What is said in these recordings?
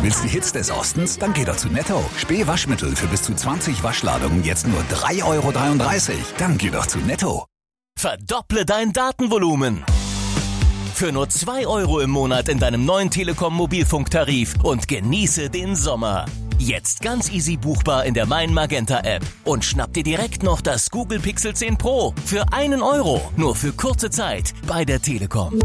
Willst die Hits des Ostens? Dann geh doch zu Netto. Spee-Waschmittel für bis zu 20 Waschladungen jetzt nur 3,33 €. Dann geh doch zu Netto. Verdopple dein Datenvolumen. Für nur 2 € im Monat in deinem neuen Telekom-Mobilfunktarif und genieße den Sommer. Jetzt ganz easy buchbar in der Mein Magenta App. Und schnapp dir direkt noch das Google Pixel 10 Pro für 1 €. Nur für kurze Zeit bei der Telekom.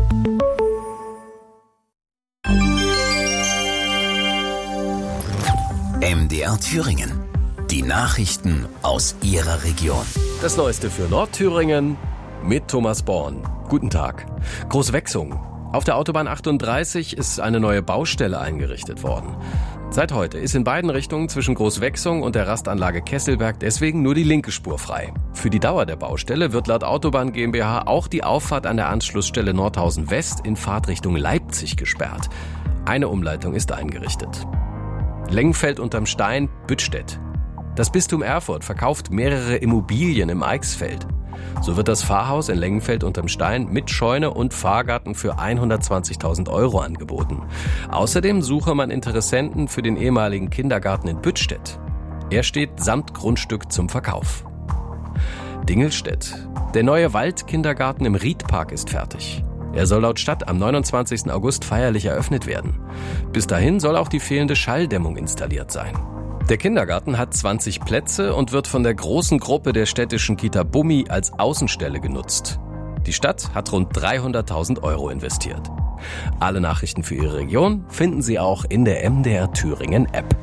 MDR Thüringen. Die Nachrichten aus Ihrer Region. Das Neueste für Nordthüringen mit Thomas Born. Guten Tag. Großwechsung. Auf der Autobahn 38 ist eine neue Baustelle eingerichtet worden. Seit heute ist in beiden Richtungen zwischen Großwechsung und der Rastanlage Kesselberg deswegen nur die linke Spur frei. Für die Dauer der Baustelle wird laut Autobahn GmbH auch die Auffahrt an der Anschlussstelle Nordhausen West in Fahrtrichtung Leipzig gesperrt. Eine Umleitung ist eingerichtet. Lengenfeld unterm Stein, Büttstedt. Das Bistum Erfurt verkauft mehrere Immobilien im Eichsfeld. So wird das Pfarrhaus in Lengenfeld unterm Stein mit Scheune und Fahrgarten für 120.000 € angeboten. Außerdem suche man Interessenten für den ehemaligen Kindergarten in Büttstedt. Er steht samt Grundstück zum Verkauf. Dingelstedt. Der neue Waldkindergarten im Riedpark ist fertig. Er soll laut Stadt am 29. August feierlich eröffnet werden. Bis dahin soll auch die fehlende Schalldämmung installiert sein. Der Kindergarten hat 20 Plätze und wird von der großen Gruppe der städtischen Kita Bummi als Außenstelle genutzt. Die Stadt hat rund 300.000 € investiert. Alle Nachrichten für Ihre Region finden Sie auch in der MDR Thüringen App.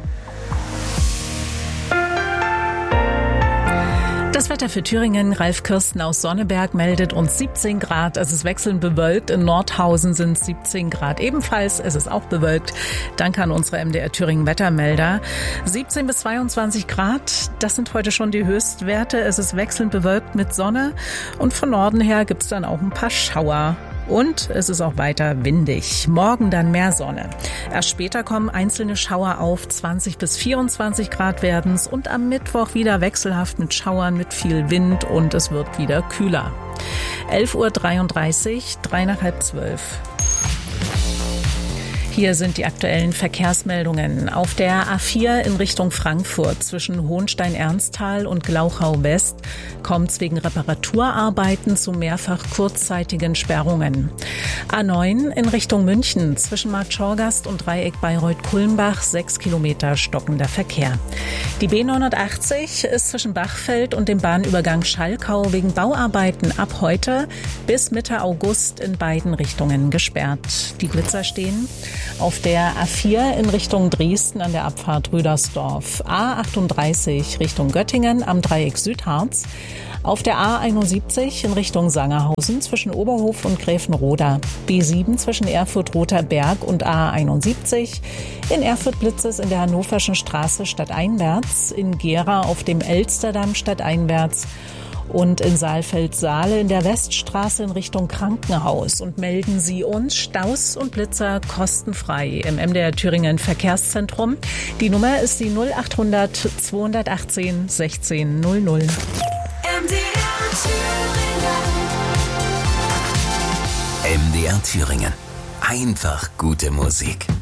Das Wetter für Thüringen. Ralf Kirsten aus Sonneberg meldet uns 17 Grad. Es ist wechselnd bewölkt. In Nordhausen sind es 17 Grad ebenfalls. Es ist auch bewölkt. Danke an unsere MDR Thüringen Wettermelder. 17 bis 22 Grad. Das sind heute schon die Höchstwerte. Es ist wechselnd bewölkt mit Sonne. Und von Norden her gibt es dann auch ein paar Schauer. Und es ist auch weiter windig. Morgen dann mehr Sonne. Erst später kommen einzelne Schauer auf. 20 bis 24 Grad werden es. Und am Mittwoch wieder wechselhaft mit Schauern, mit viel Wind. Und es wird wieder kühler. 11:33 Uhr, 3 nach halb 12. Hier sind die aktuellen Verkehrsmeldungen. Auf der A4 in Richtung Frankfurt zwischen Hohenstein-Ernsthal und Glauchau-West kommt es wegen Reparaturarbeiten zu mehrfach kurzzeitigen Sperrungen. A9 in Richtung München zwischen Markt Schorgast und Dreieck Bayreuth-Kulmbach 6 Kilometer stockender Verkehr. Die B980 ist zwischen Bachfeld und dem Bahnübergang Schalkau wegen Bauarbeiten ab heute bis Mitte August in beiden Richtungen gesperrt. Die Blitzer stehen auf der A4 in Richtung Dresden an der Abfahrt Rüdersdorf, A38 Richtung Göttingen am Dreieck Südharz, auf der A71 in Richtung Sangerhausen zwischen Oberhof und Gräfenroda, B7 zwischen Erfurt-Rother Berg und A71, in Erfurt Blitzes in der Hannoverschen Straße stadteinwärts, in Gera auf dem Elsterdamm stadteinwärts und in Saalfeld-Saale in der Weststraße in Richtung Krankenhaus. Und melden Sie uns Staus und Blitzer kostenfrei im MDR Thüringen Verkehrszentrum. Die Nummer ist die 0800 218 16 00. MDR Thüringen. MDR Thüringen. Einfach gute Musik.